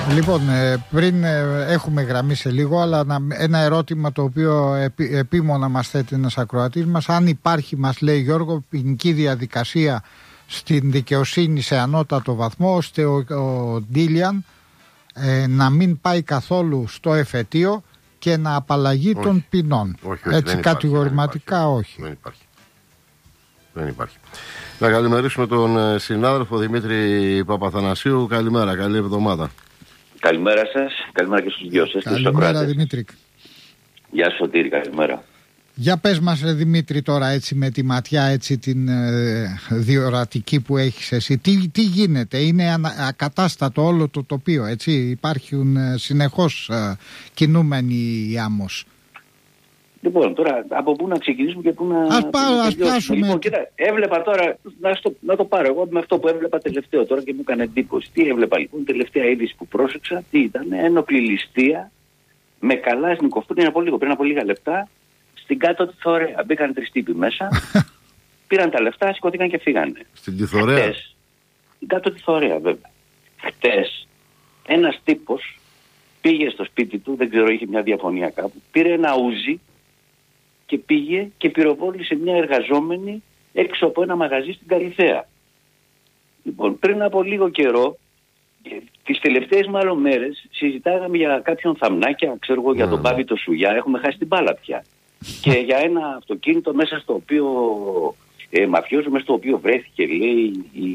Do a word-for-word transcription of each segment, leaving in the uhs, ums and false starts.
Λοιπόν, πριν έχουμε γραμμή σε λίγο, αλλά ένα ερώτημα το οποίο επί, επίμονα μας θέτει ένας ακροατής μας. Αν υπάρχει, μας λέει Γιώργο, ποινική διαδικασία στην δικαιοσύνη σε ανώτατο βαθμό, ώστε ο, ο Ντίλιαν ε, να μην πάει καθόλου στο εφετείο και να απαλλαγεί όχι. των ποινών. Όχι, όχι, έτσι κατηγορηματικά υπάρχει, όχι. Δεν υπάρχει. Δεν υπάρχει. Να καλημερίσουμε τον συνάδελφο Δημήτρη Παπαθανασίου. Καλημέρα, καλή εβδομάδα. Καλημέρα σας, καλημέρα και στους δυο σας. Καλημέρα Δημήτρη. Γεια σου Σωτήρη, καλημέρα. Για πες μας ρε Δημήτρη τώρα έτσι με τη ματιά έτσι την ε, διορατική που έχεις εσύ. Τι, τι γίνεται, είναι ανα, ακατάστατο όλο το τοπίο, έτσι, υπάρχουν ε, συνεχώς ε, κινούμενοι οι άμμος. Λοιπόν, τώρα από πού να ξεκινήσουμε και πού να... Ας, πάρω, ας πιάσουμε. Λοιπόν, κοίτα, έβλεπα τώρα, να, στο, να το πάρω εγώ με αυτό που έβλεπα τελευταίο τώρα και μου έκανε εντύπωση. Τι έβλεπα λοιπόν, τελευταία είδηση που πρόσεξα, τι ήταν, ένοπλη ληστεία με Καλάσνικοφ πριν από λίγο, πριν από λίγα λεπτά, στην κάτω τη Θωρέα. Μπήκαν τρεις τύποι μέσα, πήραν τα λεφτά, σηκώθηκαν και φύγανε. Στην τη Θωρέα. Χτες, στην κάτω τη Θωρέα βέβαια. Χτες, ένας τύπος πήγε στο σπίτι του, δεν ξέρω, είχε μια διαφωνία κάπου, πήρε ένα ούζι και πήγε και πυροβόλησε μια εργαζόμενη έξω από ένα μαγαζί στην Καλιθέα. Λοιπόν, πριν από λίγο καιρό, τις τελευταίες μάλλον μέρες, συζητάγαμε για κάποιον θαμνάκια, ξέρω εγώ, για τον Πάβη το Σουγιά, έχουμε χάσει την μπάλα πια. Και για ένα αυτοκίνητο μέσα στο οποίο, ε, μαφιόζο μέσα στο οποίο βρέθηκε, λέει, η,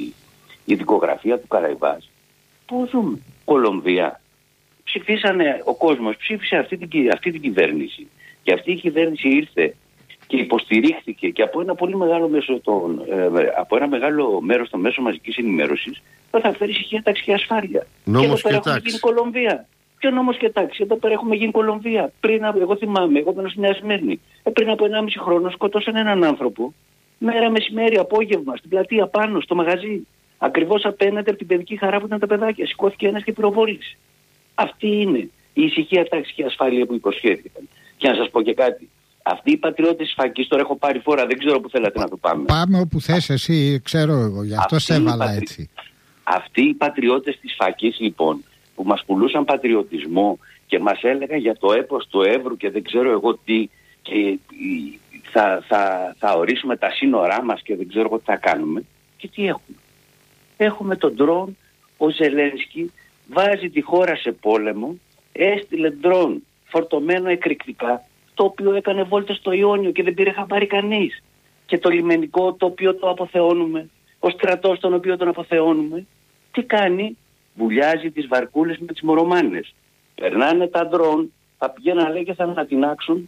η δικογραφία του Καραϊβάς. Πού ζούμε, Κολομβία. Ψηφίσανε, ο κόσμος ψήφισε αυτή την, αυτή την κυβέρνηση. Και αυτή η κυβέρνηση ήρθε και υποστηρίχθηκε και από ένα πολύ μεγάλο μέσο των, ε, από ένα μεγάλο μέρος των μέσων μαζικής ενημέρωσης θα φέρει ησυχία, τάξη και ασφάλεια. Νόμος και εδώ πέρα και έχουμε γίνει Κολομβία. Ποιο νόμος και τάξη, εδώ πέρα έχουμε γίνει Κολομβία. Πριν από, εγώ θυμάμαι, εγώ μένω στη Νέα Σμύρνη, ε, πριν από ενάμιση χρόνο σκοτώσαν έναν άνθρωπο μέρα, μεσημέρι, απόγευμα, στην πλατεία πάνω, στο μαγαζί. Ακριβώς απέναντι από την παιδική χαρά που ήταν τα παιδάκια. Σηκώθηκε ένας και πυροβόλησε. Αυτή είναι η ησυχία, τάξη και ασφάλεια που υποσχέθηκαν. Και να σας πω και κάτι. Αυτοί οι πατριώτες της Φακής, τώρα έχω πάρει φορά, δεν ξέρω που θέλατε να το πάμε. Πάμε όπου θες εσύ, ξέρω εγώ, γι' αυτό σε έβαλα πατρι... έτσι. Αυτοί οι πατριώτες της Φακής λοιπόν, που μας πουλούσαν πατριωτισμό και μας έλεγαν για το έπος του Εύρου και δεν ξέρω εγώ τι, και θα, θα, θα ορίσουμε τα σύνορά μας και δεν ξέρω εγώ τι θα κάνουμε. Και τι έχουμε. Έχουμε τον ντρόν, ο Ζελένσκι βάζει τη χώρα σε πόλεμο, έστειλε ντρόν φορτωμένο εκρηκτικά, το οποίο έκανε βόλτες στο Ιόνιο και δεν πήρε χαμπάρι κανείς. Και το λιμενικό το οποίο το αποθεώνουμε, ο στρατός τον οποίο τον αποθεώνουμε, τι κάνει, βουλιάζει τις βαρκούλες με τις μορομάνες. Περνάνε τα ντρόν, θα πηγαίνουν λέει και θα ανατινάξουν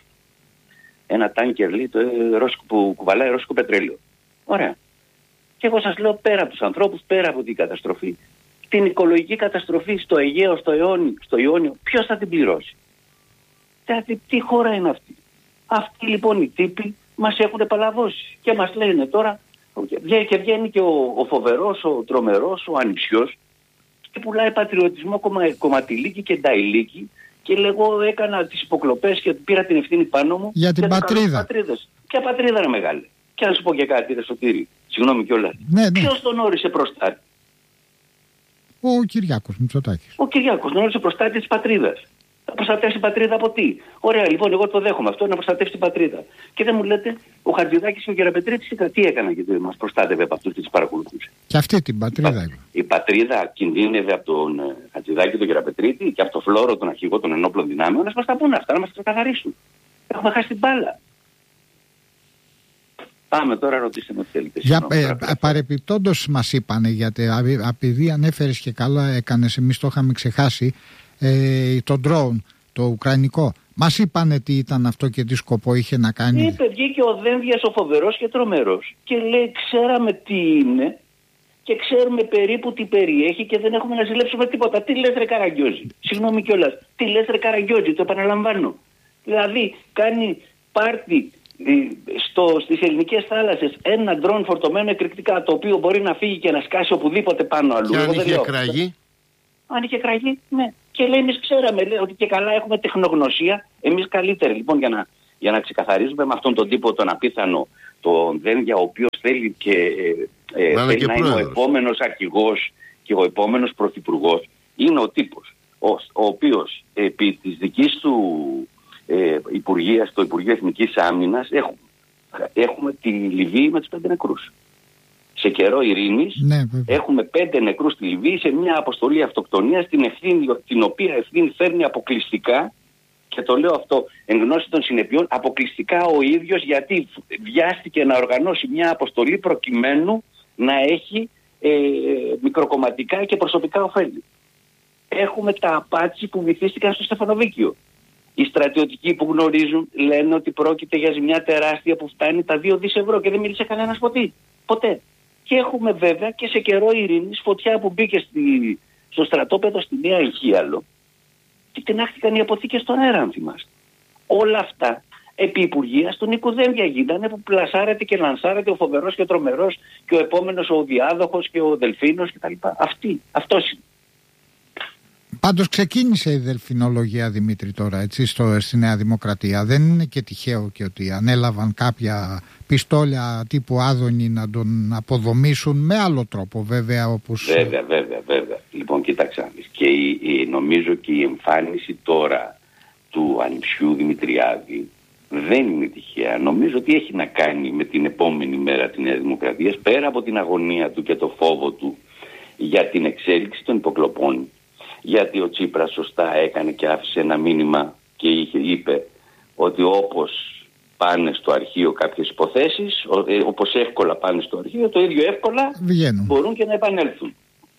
ένα τάνκερ λέει, το, ε, που κουβαλάει ρώσικο πετρέλαιο. Ωραία. Και εγώ σας λέω πέρα από τους ανθρώπους, πέρα από την καταστροφή, την οικολογική καταστροφή στο Αιγαίο, στο Ιόνιο, στο Ιόνιο ποιος θα την πληρώσει. Δηλαδή, τι χώρα είναι αυτή. Αυτοί λοιπόν οι τύποι μας έχουν παλαβώσει και μας λένε τώρα, και βγαίνει και ο, ο φοβερός, ο τρομερός, ο ανιψιός και πουλάει πατριωτισμό κομμα, κομματιλίκι και νταϊλίκι και λέγω έκανα τις υποκλοπές και πήρα την ευθύνη πάνω μου για την πατρίδα. Ποια πατρίδα είναι μεγάλη. Και να σου πω και κάτι, ρε Σωτήρη, συγγνώμη κιόλας. Ναι, ναι. Ποιος τον όρισε προστάτη. Ο Κυριάκος Μητσοτάκης. Ο Κυριάκος τον όρισε προστάτη της πατρίδας. Θα προστατεύσει την πατρίδα από τι. Ωραία, λοιπόν, εγώ το δέχομαι αυτό, να προστατεύσει την πατρίδα. Και δεν μου λέτε, ο Χατζηδάκης και ο Γεραπετρίτης τι έκαναν γιατί μας προστάτευε από αυτούς και τις παρακολουθούσε. Και αυτή την πατρίδα. Η, η πατρίδα κινδύνευε από τον ε, Χατζηδάκη και τον Γεραπετρίτη και από τον Φλόρο, τον αρχηγό των ενόπλων δυνάμεων, να μας τα πούνε αυτά, να μας τα καθαρίσουν. Έχουμε χάσει την μπάλα. Πάμε τώρα, ρωτήστε με τι θέλετε. Για, ε, παρεπιπτόντως μας είπανε, γιατί επειδή ανέφερες και καλά έκανες, εμείς το είχαμε ξεχάσει, ε, το drone, το ουκρανικό. Μας είπανε τι ήταν αυτό και τι σκοπό είχε να κάνει. Είπε, βγήκε ο Δένδιας ο φοβερός και τρομερός και λέει ξέραμε τι είναι και ξέρουμε περίπου τι περιέχει και δεν έχουμε να ζηλέψουμε τίποτα. Τι λες ρε Καραγκιόζη. Συγγνώμη κιόλας. Τι λες ρε Καραγκιόζη, το επαναλαμβάνω. Δηλαδή κάνει πάρτι στο, στις ελληνικές θάλασσες ένα ντρόν φορτωμένο εκρηκτικά το οποίο μπορεί να φύγει και να σκάσει οπουδήποτε πάνω αλλού. Και αν είχε κραγεί. Αν είχε κραγεί, ναι. Και λέει εμείς ξέραμε λέει, ότι και καλά έχουμε τεχνογνωσία. Εμείς καλύτεροι λοιπόν για να, για να ξεκαθαρίζουμε με αυτόν τον τύπο τον απίθανο, τον Δένδια, ο οποίος θέλει και, ε, ε, θέλει να είναι ο επόμενος αρχηγός και ο επόμενος πρωθυπουργός. είναι ο τύπος ο, ο οποίος επί της δικής του ε, Υπουργείας, το Υπουργείο Εθνικής Άμυνας, έχουμε, έχουμε τη Λιβύη με τους πέντε νεκρούς. Σε καιρό ειρήνης, ναι, έχουμε πέντε νεκρούς στη Λιβύη σε μια αποστολή αυτοκτονίας, την, ευθύνη, την οποία ευθύνη φέρνει αποκλειστικά, και το λέω αυτό εν γνώση των συνεπειών, αποκλειστικά ο ίδιος, γιατί βιάστηκε να οργανώσει μια αποστολή προκειμένου να έχει ε, μικροκομματικά και προσωπικά ωφέλη. Έχουμε τα απάτσι που βυθίστηκαν στο Στεφανοβίκιο. Οι στρατιωτικοί που γνωρίζουν λένε ότι πρόκειται για ζημιά τεράστια που φτάνει τα δύο δισεκατομμύρια ευρώ και δεν μίλησε κανένας ποτέ. ποτέ. Και έχουμε βέβαια και σε καιρό ειρήνης φωτιά που μπήκε στη, στο στρατόπεδο στη Νέα Ηχίαλο και τεινάχτηκαν οι αποθήκες στον αέρα, αν θυμάστε. Όλα αυτά επί Υπουργείας του Νίκου Δένδια γίνανε, που πλασάρεται και λανσάρεται ο φοβερός και ο τρομερός και ο επόμενος ο διάδοχος και ο Δελφίνος κτλ. Αυτή, αυτός είναι. Πάντως ξεκίνησε η δελφινολογία, Δημήτρη, τώρα, έτσι, στο, στη Νέα Δημοκρατία. Δεν είναι και τυχαίο και ότι ανέλαβαν κάποια πιστόλια τύπου Άδωνη να τον αποδομήσουν με άλλο τρόπο, βέβαια. Όπως... Βέβαια, βέβαια, βέβαια. Λοιπόν, κοίταξα. Και η, η, νομίζω και η εμφάνιση τώρα του ανιψιού Δημητριάδη δεν είναι τυχαία. Νομίζω ότι έχει να κάνει με την επόμενη μέρα της Νέας Δημοκρατίας, πέρα από την αγωνία του και το φόβο του για την εξέλιξη των υποκλοπών. Γιατί ο Τσίπρας σωστά έκανε και άφησε ένα μήνυμα και είχε, είπε ότι όπως πάνε στο αρχείο κάποιες υποθέσεις, όπως εύκολα πάνε στο αρχείο, το ίδιο εύκολα Βγαίνουν. μπορούν και να επανέλθουν.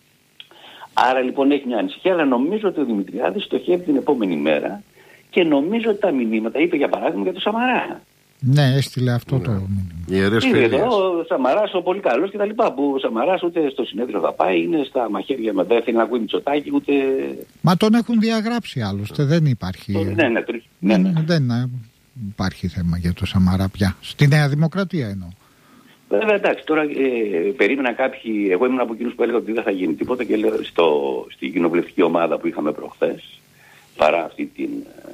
Άρα λοιπόν έχει μια ανησυχία, αλλά νομίζω ότι ο Δημητριάδης στοχεύει την επόμενη μέρα και νομίζω ότι τα μηνύματα, είπε για παράδειγμα για το Σαμαρά. Ναι, έστειλε αυτό ναι. το μήνυμα. Είναι εδώ ο Σαμαράς ο πολύ καλός και τα λοιπά, που ο Σαμαράς ούτε στο συνέδριο θα πάει, είναι στα μαχαίρια με δεν θέλει να ακούει Μητσοτάκη ούτε... Μα τον έχουν διαγράψει άλλωστε, δεν υπάρχει... Το, ναι, ναι, ναι, ναι, ναι. Δεν υπάρχει θέμα για το Σαμαρά πια, στη Νέα Δημοκρατία εννοώ. Βέβαια εντάξει, τώρα ε, περίμενα κάποιοι, εγώ ήμουν από εκείνους που έλεγα ότι δεν θα γίνει τίποτα και λέω στο, στην κοινοβουλευτική ομάδα που είχαμε προχθές, παρά αυτή την...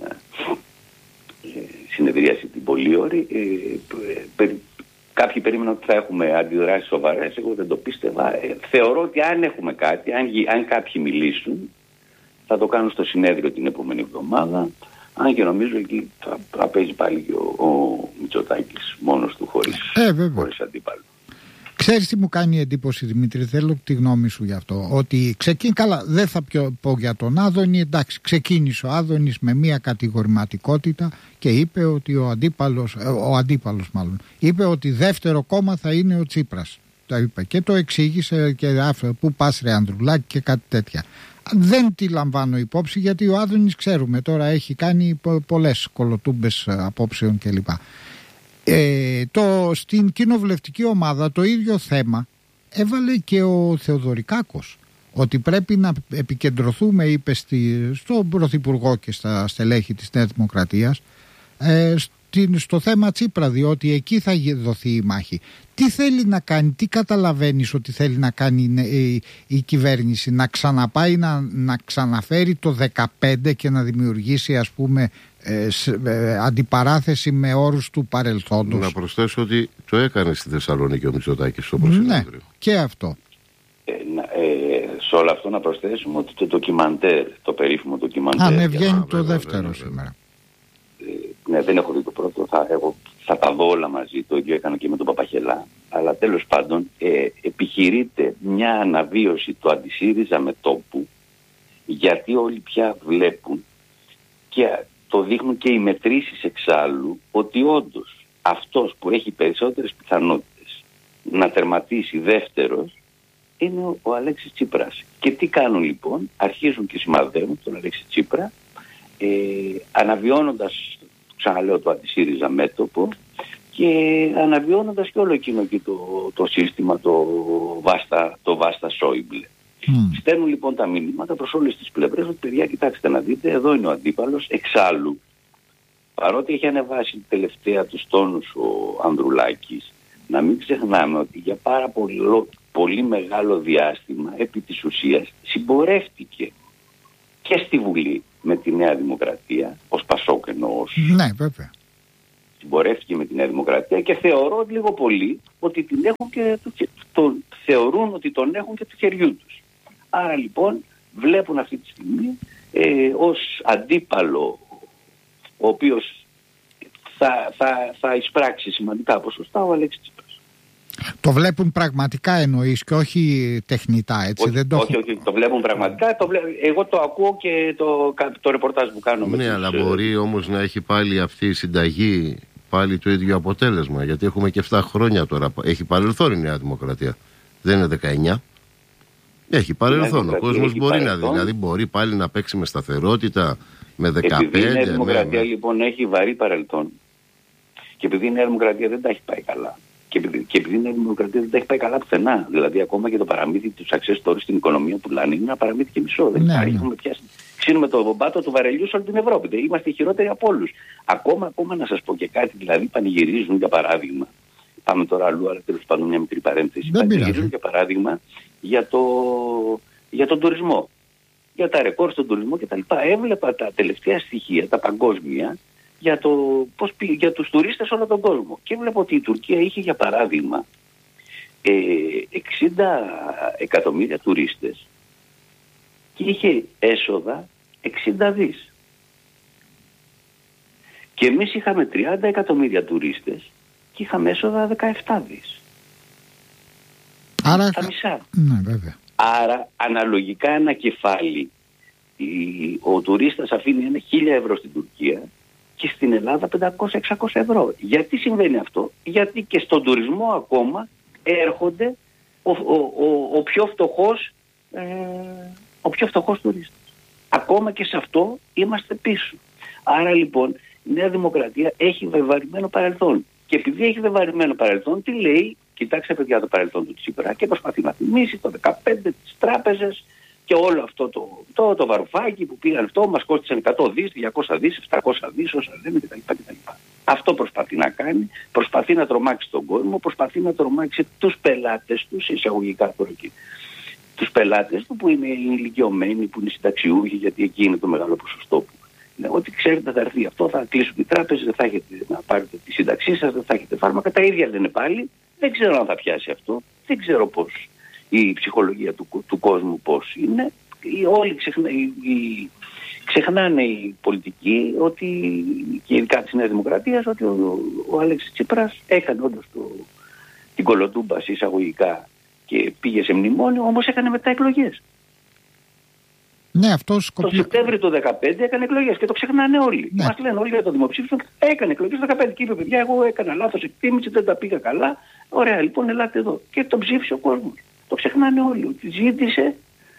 Ε, συνεδρίαση την πολύ ώρη, ε, πε, κάποιοι περίμεναν ότι θα έχουμε αντιδράσεις σοβαρές, εγώ δεν το πίστευα. Ε, θεωρώ ότι αν έχουμε κάτι, αν, αν κάποιοι μιλήσουν, θα το κάνουν στο συνέδριο την επόμενη εβδομάδα, αν και νομίζω εκεί θα, θα παίζει πάλι και ο, ο Μητσοτάκης μόνος του χωρίς, ε, χωρίς αντίπαλο. Ξέρεις τι μου κάνει εντύπωση, Δημήτρη, θέλω τη γνώμη σου γι' αυτό. Ότι ξεκίνησε, καλά, δεν θα πω για τον Άδωνη, εντάξει, ξεκίνησε ο Άδωνης με μια κατηγορηματικότητα και είπε ότι ο αντίπαλος, ο αντίπαλος μάλλον, είπε ότι δεύτερο κόμμα θα είναι ο Τσίπρας. Το είπε και το εξήγησε και άφησε, πού πας ρε Ανδρουλάκη και κάτι τέτοια. Δεν τη λαμβάνω υπόψη γιατί ο Άδωνης, ξέρουμε τώρα, έχει κάνει πολλές κολοτούμπες απόψεων κλπ. Ε, το, στην κοινοβουλευτική ομάδα το ίδιο θέμα έβαλε και ο Θεοδωρικάκος, ότι πρέπει να επικεντρωθούμε, είπε στη, στον Πρωθυπουργό και στα στελέχη της Νέας Δημοκρατίας, ε, στην, στο θέμα Τσίπρα, διότι εκεί θα δοθεί η μάχη. Τι θέλει να κάνει, τι καταλαβαίνεις ότι θέλει να κάνει η, η κυβέρνηση, να ξαναπάει να, να ξαναφέρει το δεκαπέντε και να δημιουργήσει, ας πούμε, Ε, ε, αντιπαράθεση με όρους του παρελθόντος. Να προσθέσω ότι το έκανε στη Θεσσαλονίκη ο Μητσοτάκης στο προσυνέδριο. Ναι, και αυτό. Ε, ε, σε όλο αυτό να προσθέσουμε ότι το ντοκιμαντέρ, το περίφημο ντοκιμαντέρ. Α, ναι, βγαίνει το βέβαια, δεύτερο βέβαια, σήμερα. Ε, ναι, δεν έχω δει το πρώτο. Θα, εγώ, θα τα δω όλα μαζί. Το ίδιο έκανα και με τον Παπαχελά. Αλλά τέλος πάντων ε, επιχειρείται μια αναβίωση του αντισύριζα μετώπου, γιατί όλοι πια βλέπουν και το δείχνουν και οι μετρήσεις εξάλλου, ότι όντως αυτός που έχει περισσότερες πιθανότητες να τερματίσει δεύτερος είναι ο, ο Αλέξης Τσίπρας. Και τι κάνουν λοιπόν, αρχίζουν και σημαδεύουν τον Αλέξη Τσίπρα, ε, αναβιώνοντας, ξαναλέω, το αντισύριζα μέτωπο και αναβιώνοντας και όλο εκείνο και το, το σύστημα, το Βάστα, το Βάστα Σόιμπλε. Mm. Στέλνουν λοιπόν τα μηνύματα προς όλες τις πλευρές ότι παιδιά, κοιτάξτε να δείτε, εδώ είναι ο αντίπαλος. Εξάλλου, παρότι έχει ανεβάσει τελευταία τους τόνους ο Ανδρουλάκης, να μην ξεχνάμε ότι για πάρα πολύ, πολύ μεγάλο διάστημα επί της ουσίας συμπορεύτηκε και στη Βουλή με τη Νέα Δημοκρατία, ως Πασόκ εννοώ. Ναι, βέβαια. Συμπορεύτηκε με τη Νέα Δημοκρατία και θεωρώ λίγο πολύ ότι την έχουν και το, το, θεωρούν ότι τον έχουν και του χεριού τους. Άρα λοιπόν βλέπουν αυτή τη στιγμή ε, ως αντίπαλο ο οποίος θα, θα, θα εισπράξει σημαντικά ποσοστά ο Αλέξης Τσίπρας. Το βλέπουν πραγματικά εννοείς και όχι τεχνητά, έτσι? Όχι, δεν το... όχι, όχι, το βλέπουν πραγματικά. Το βλέ... Εγώ το ακούω και το, το ρεπορτάζ που κάνω. Ναι, αλλά τους... μπορεί όμως να έχει πάλι αυτή η συνταγή πάλι το ίδιο αποτέλεσμα. Γιατί έχουμε και επτά χρόνια τώρα. Έχει παρελθόν η Νέα Δημοκρατία. Δεν είναι δεκαεννιά. Έχει παρελθόν. Ο κόσμος μπορεί παρελθόν. να δηλαδή μπορεί πάλι να παίξει με σταθερότητα, με δεκαπέντε. Επειδή η Νέα Δημοκρατία με... λοιπόν έχει βαρύ παρελθόν και επειδή η Νέα Δημοκρατία δεν τα έχει πάει καλά. Και επειδή, και επειδή η Νέα Δημοκρατία δεν τα έχει πάει καλά πουθενά. Δηλαδή, ακόμα και το παραμύθι του success story στην οικονομία που λένε είναι ένα παραμύθι και μισό. Δεν υπάρχει. Έχουμε πιάσει. Ξύνουμε το πάτο του βαρελιού σε όλη την Ευρώπη. Είμαστε οι χειρότεροι από όλους. Ακόμα, ακόμα να σας πω και κάτι, δηλαδή πανηγυρίζουν για παράδειγμα. Πάμε τώρα αλλού, αλλά τέλος πάντων μια μικρή παρένθεση. Πανηγυρίζουν για παράδειγμα για, το, για τον τουρισμό. Για τα ρεκόρ στον τουρισμό κτλ. Έβλεπα τα τελευταία στοιχεία, τα παγκόσμια. Για, το, πώς, για τους τουρίστες όλο τον κόσμο. Και βλέπω ότι η Τουρκία είχε για παράδειγμα ε, εξήντα εκατομμύρια τουρίστες και είχε έσοδα εξήντα δις. Και εμείς είχαμε τριάντα εκατομμύρια τουρίστες και είχαμε έσοδα δεκαεπτά δις. Άρα... Τα μισά. Ναι, βέβαια. Άρα αναλογικά ένα κεφάλι η, ο τουρίστας αφήνει ένα χίλια ευρώ στην Τουρκία και στην Ελλάδα πεντακόσια με εξακόσια ευρώ. Γιατί συμβαίνει αυτό? Γιατί και στον τουρισμό ακόμα έρχονται ο, ο, ο, ο πιο φτωχός ε, ο πιο φτωχός τουρίστας. Ακόμα και σε αυτό είμαστε πίσω. Άρα λοιπόν η Νέα Δημοκρατία έχει βεβαρημένο παρελθόν. Και επειδή έχει βεβαρημένο παρελθόν, τι λέει? Κοιτάξτε παιδιά το παρελθόν του Τσίπρα και προσπαθεί να θυμίσει το δεκαπέντε τις τράπεζες και όλο αυτό το, το, το βαρουφάκι που πήγαν αυτό, μας κόστησαν εκατό δις, διακόσια δις, επτακόσια δις, όσα λέμε κτλ. κτλ. Αυτό προσπαθεί να κάνει, προσπαθεί να τρομάξει τον κόσμο, προσπαθεί να τρομάξει τους πελάτες τους, εισαγωγικά τώρα εκεί. Τους πελάτες του που είναι οι ηλικιωμένοι, που είναι συνταξιούχοι, γιατί εκεί είναι το μεγάλο ποσοστό που. Ναι, ότι ξέρετε θα έρθει αυτό, θα κλείσουν οι τράπεζες, δεν θα έχετε να πάρετε τη σύνταξή σας, δεν θα έχετε φάρμακα, τα ίδια δεν είναι πάλι. Δεν ξέρω αν θα πιάσει αυτό, δεν ξέρω πώς η ψυχολογία του, του κόσμου πώς είναι. Οι, όλοι ξεχνα, οι, οι, ξεχνάνε οι πολιτικοί ότι, και ειδικά της Νέας Δημοκρατίας, ότι ο, ο Αλέξης Τσίπρας έκανε όντως το, την κολοτούμπα εισαγωγικά και πήγε σε μνημόνιο, όμως έκανε μετά εκλογές. Ναι, αυτό σκοπεί... Το Σεπτέμβριο του δύο χιλιάδες δεκαπέντε έκανε εκλογές και το ξεχνάνε όλοι. Ναι. Μας λένε όλοι για το δημοψήφισμα. Έκανε εκλογές το δύο χιλιάδες δεκαπέντε και είπε: παιδιά, εγώ έκανα λάθος εκτίμηση, δεν τα πήγα καλά. Ωραία, λοιπόν, ελάτε εδώ. Και τον ψήφισε ο κόσμος. Το ξεχνάνε όλοι. Ότι ζήτησε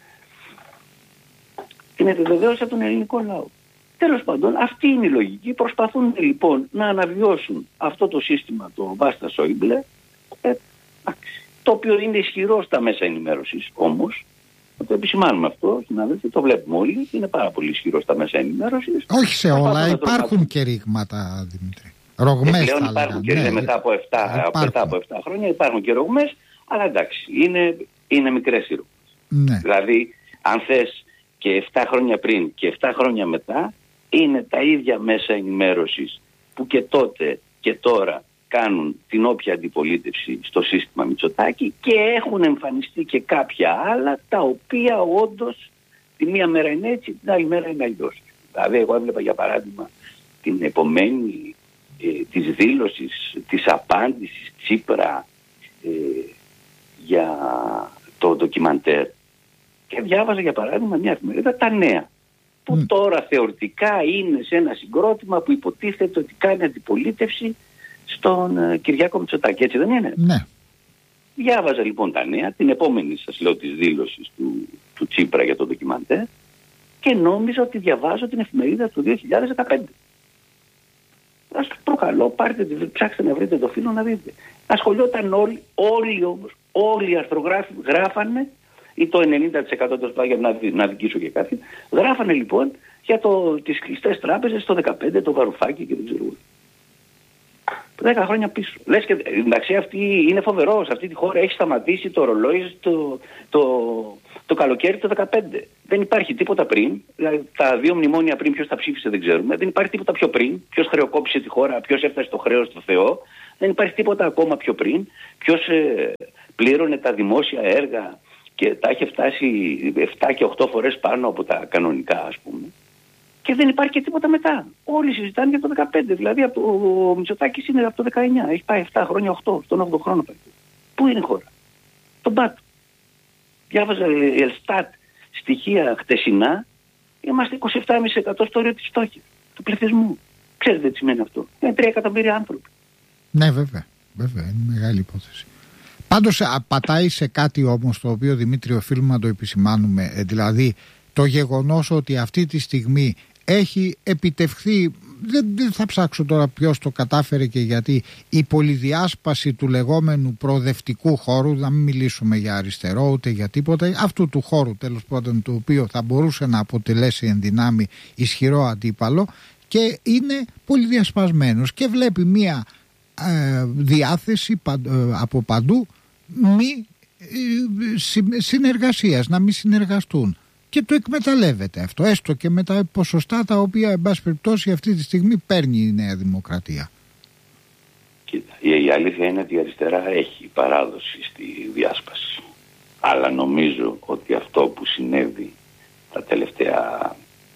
την επιβεβαίωση από τον ελληνικό λαό. Τέλος πάντων, αυτή είναι η λογική. Προσπαθούν λοιπόν να αναβιώσουν αυτό το σύστημα, το Βάστα Σόιμπλε, ε, το οποίο είναι ισχυρό στα μέσα ενημέρωσης όμως. Θα το επισημάνουμε αυτό, συνάδελφοι, το βλέπουμε όλοι. Είναι πάρα πολύ ισχυρό στα μέσα ενημέρωσης. Όχι σε όλα, υπάρχουν και ρήγματα, Δημήτρη. Ρογμές πλέον θα υπάρχουν λέγανε. και ναι, μετά, από επτά, μετά από επτά χρόνια υπάρχουν και ρογμές, αλλά εντάξει, είναι, είναι μικρές οι ρογμές. Ναι. Δηλαδή, αν θες και επτά χρόνια πριν και επτά χρόνια μετά, είναι τα ίδια μέσα ενημέρωσης που και τότε και τώρα κάνουν την όποια αντιπολίτευση στο σύστημα Μητσοτάκη και έχουν εμφανιστεί και κάποια άλλα τα οποία όντως τη μία μέρα είναι έτσι, την άλλη μέρα είναι αλλιώς. Δηλαδή εγώ έβλεπα για παράδειγμα την επομένη ε, της δήλωσης, της απάντησης Τσίπρα ε, για το ντοκιμαντέρ και διάβαζα για παράδειγμα μια εφημερίδα Τα Νέα που mm. τώρα θεωρητικά είναι σε ένα συγκρότημα που υποτίθεται ότι κάνει αντιπολίτευση στον uh, Κυριάκο Μητσοτάκη, έτσι δεν είναι? Ναι. Διάβαζα λοιπόν Τα Νέα, την επόμενη σας λέω της δήλωσης του, του Τσίπρα για το ντοκιμαντέρ και νόμιζα ότι διαβάζω την εφημερίδα του δύο χιλιάδες δεκαπέντε. Ας προκαλώ, πάρτε, ψάξτε να βρείτε το φύλλο να δείτε. Ασχολιόταν όλοι, όλοι όμως, όλοι οι αρθρογράφοι γράφανε, ή το ενενήντα τοις εκατό το για να, να δικήσω και κάτι, γράφανε λοιπόν για το, τις κλειστές τράπεζες το δεκαπέντε, το βαρουφάκι και δεν ξέρω. Δέκα χρόνια πίσω. Λες και εντάξει, αυτή είναι φοβερό. Σε αυτή τη χώρα έχει σταματήσει το ρολόι το, το, το καλοκαίρι το δεκαπέντε. Δεν υπάρχει τίποτα πριν. Δηλαδή, τα δύο μνημόνια πριν, ποιος τα ψήφισε δεν ξέρουμε. Δεν υπάρχει τίποτα πιο πριν. Ποιος χρεοκόπησε τη χώρα, ποιος έφτασε στο χρέος στο Θεό. Δεν υπάρχει τίποτα ακόμα πιο πριν. Ποιος ε, πλήρωνε τα δημόσια έργα και τα έχει φτάσει επτά και οκτώ φορές πάνω από τα κανονικά, ας πούμε. Και δεν υπάρχει και τίποτα μετά. Όλοι συζητάνε για το δεκαπέντε. Δηλαδή από το, ο Μητσοτάκης είναι από το δεκαεννιά. Έχει πάει επτά χρόνια, οκτώ, στον όγδοο χρόνο πάει. Πού είναι η χώρα? Τον πάτο. Διάβαζα Ελστάτ στοιχεία χτεσινά. Είμαστε είκοσι επτά κόμμα πέντε τοις εκατό στο όριο της φτώχειας του πληθυσμού. Ξέρετε τι σημαίνει αυτό? Είναι τρία εκατομμύρια άνθρωποι. Ναι, βέβαια. Βέβαια, είναι μεγάλη υπόθεση. Πάντως πατάει σε κάτι όμως το οποίο, Δημήτρη, οφείλουμε να το επισημάνουμε. Ε, δηλαδή το γεγονός ότι αυτή τη στιγμή έχει επιτευχθεί, δεν, δεν θα ψάξω τώρα ποιος το κατάφερε και γιατί, η πολυδιάσπαση του λεγόμενου προοδευτικού χώρου, να μην μιλήσουμε για αριστερό ούτε για τίποτα, αυτού του χώρου τέλος πάντων, το οποίο θα μπορούσε να αποτελέσει εν δυνάμει ισχυρό αντίπαλο, και είναι πολυδιασπασμένος και βλέπει μία ε, διάθεση παν, ε, από παντού μη ε, συ, συνεργασίας, να μην συνεργαστούν. Και το εκμεταλλεύεται αυτό, έστω και με τα ποσοστά τα οποία, εν πάση περιπτώσει, αυτή τη στιγμή παίρνει η Νέα Δημοκρατία. Κοίτα, η αλήθεια είναι ότι η αριστερά έχει παράδοση στη διάσπαση. Αλλά νομίζω ότι αυτό που συνέβη τα τελευταία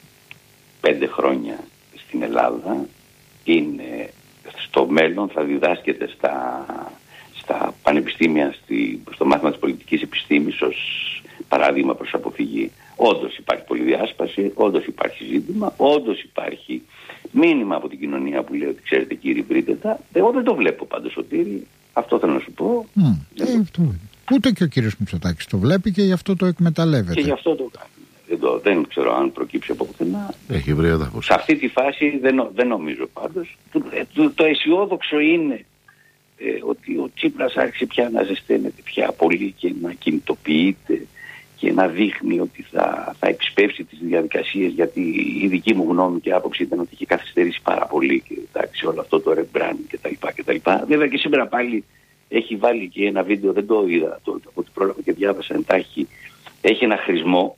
πέντε χρόνια στην Ελλάδα είναι, στο μέλλον θα διδάσκεται στα, στα πανεπιστήμια, στη, στο μάθημα της πολιτικής επιστήμης ως παράδειγμα προς αποφυγή. Όντως υπάρχει πολυδιάσπαση, όντως υπάρχει ζήτημα, όντως υπάρχει μήνυμα από την κοινωνία που λέει ότι ξέρετε κύριοι, βρείτε τα. Εγώ δεν το βλέπω πάντως, Σωτήρη, αυτό θέλω να σου πω. Mm, ε, αυτό. Ούτε και ο κύριος Μητσοτάκης το βλέπει και γι' αυτό το εκμεταλλεύεται. Και γι' αυτό το κάνει. Εδώ, δεν ξέρω αν προκύψει από πουθενά. Έχει βρει έδαφος. Σε αυτή τη φάση δεν, δεν νομίζω πάντως. Το, το, το αισιόδοξο είναι ε, ότι ο Τσίπρας άρχισε πια να ζεσταίνεται πια πολύ και να κινητοποιείται και να δείχνει ότι θα, θα επισπεύσει τις διαδικασίες, γιατί η δική μου γνώμη και άποψη ήταν ότι είχε καθυστερήσει πάρα πολύ και εντάξει, όλο αυτό το rebranding κτλ. Βέβαια και σήμερα πάλι έχει βάλει και ένα βίντεο, δεν το είδα το, από ό,τι πρόλαβα και διάβασα εντάχει, έχει ένα χρησμό.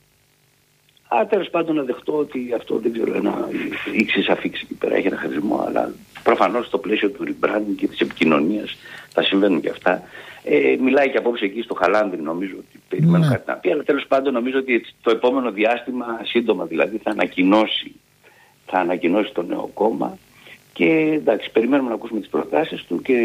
Α, τέλος πάντων να δεχτώ ότι αυτό δεν ξέρω, ένα ήξης αφήξει εκεί πέρα, έχει ένα χρησμό, αλλά προφανώς στο πλαίσιο του rebranding και της επικοινωνίας θα συμβαίνουν και αυτά. Ε, μιλάει και απόψε εκεί στο Χαλάνδρι, νομίζω ότι περιμένω κάτι να πει, αλλά τέλος πάντων νομίζω ότι το επόμενο διάστημα, σύντομα δηλαδή, θα ανακοινώσει, θα ανακοινώσει το νέο κόμμα και εντάξει, περιμένουμε να ακούσουμε τις προτάσεις του και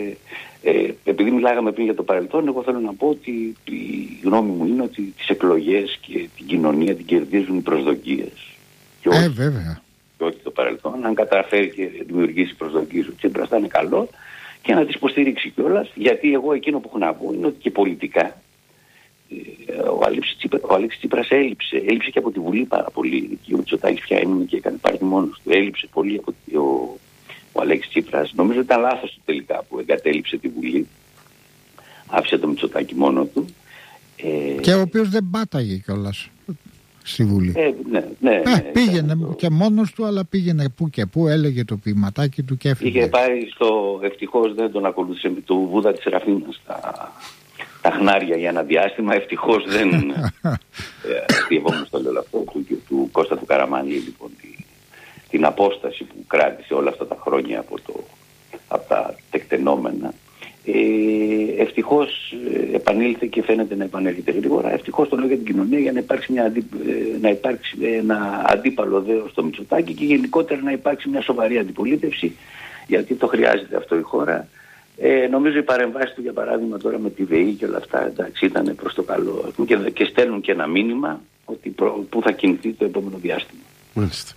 ε, επειδή μιλάγαμε πριν για το παρελθόν, εγώ θέλω να πω ότι η γνώμη μου είναι ότι τις εκλογές και την κοινωνία την κερδίζουν οι προσδοκίες. Και όχι, ε, βέβαια. Και όχι το παρελθόν. Αν καταφέρει και δημιουργήσει προσδοκίες, ο Τσίπρας θα είναι καλό και να τις υποστηρίξει κιόλας, γιατί εγώ εκείνο που έχω να πω είναι ότι και πολιτικά ο Αλέξης Τσίπρας, ο Αλέξης Τσίπρας έλειψε, έλειψε και από τη Βουλή πάρα πολύ. Και ο Μητσοτάκης πια έμεινε και έκανε πάρτι μόνος του. Έλειψε πολύ από ο, ο Αλέξης Τσίπρας. Νομίζω ότι ήταν λάθος του τελικά που εγκατέλειψε τη Βουλή. Άφησε το Μητσοτάκη μόνο του. Ε, και ο οποίος δεν πάταγε κιόλας στη Βουλή. Ε, ναι, ναι, ε, ναι, πήγαινε το... και μόνος του, αλλά πήγαινε που και που, έλεγε το ποιηματάκι του και έφυγε. Είχε πάρει στο, ευτυχώς δεν τον ακολούθησε, του Βούδα της Σεραφίνας τα, τα χνάρια για ένα διάστημα. Ευτυχώς δεν διευόμουν στο λέω αυτό του, του, του Κώστα του Καραμανλή, λοιπόν, τη, την απόσταση που κράτησε όλα αυτά τα χρόνια από, το, από τα τεκτενόμενα. Ε, ευτυχώς ε, επανήλθε και φαίνεται να επανέρχεται γρήγορα. Ευτυχώς το λέω για την κοινωνία, για να υπάρξει, μια αντί, ε, να υπάρξει ένα αντίπαλο δέος στο Μητσοτάκη και γενικότερα να υπάρξει μια σοβαρή αντιπολίτευση, γιατί το χρειάζεται αυτό η χώρα. Ε, νομίζω οι παρεμβάσεις του, για παράδειγμα τώρα με τη ΔΕΗ και όλα αυτά, εντάξει, ήταν προς το καλό και, και στέλνουν και ένα μήνυμα ότι προ, που θα κινηθεί το επόμενο διάστημα. Μάλιστα.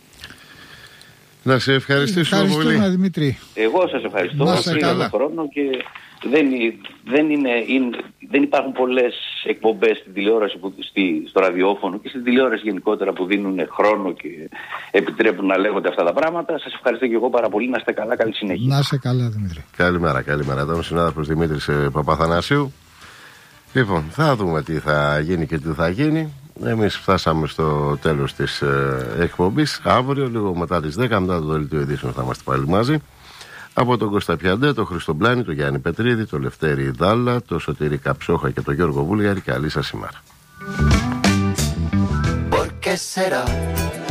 Να σε ευχαριστήσουμε πολύ. Δημήτρη. Εγώ σας ευχαριστώ. Πήρα τον χρόνο και δεν, δεν, είναι, είναι, δεν υπάρχουν πολλές εκπομπές στην τηλεόραση, που, στη, στο ραδιόφωνο και στην τηλεόραση γενικότερα που δίνουν χρόνο και επιτρέπουν να λέγονται αυτά τα πράγματα. Σας ευχαριστώ και εγώ πάρα πολύ. Να είστε καλά, καλή συνέχεια. Να είστε καλά, Δημήτρη. Καλημέρα, καλημέρα. Ήταν ο συνάδελφος Δημήτρης Παπαθανασίου. Λοιπόν, θα δούμε τι θα γίνει και τι θα γίνει. Εμείς φτάσαμε στο τέλος της ε, εκπομπής. Αύριο, λίγο μετά τις δέκα, μετά το δελτίο ειδήσεων, θα είμαστε πάλι μαζί. Από τον Κώστα Πιαντέ, τον Χρήστο Μπλάνη, τον Γιάννη Πετρίδη, τον Λευτέρη Δάλα, τον Σωτήρη Καψόχα και τον Γιώργο Βούλγαρη. Καλή σας ημέρα.